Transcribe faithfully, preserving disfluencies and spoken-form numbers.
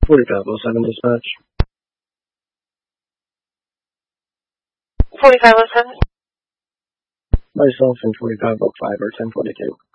forty-five oh seven dispatch. forty-five oh seven. Myself and forty-five oh five or ten forty-two.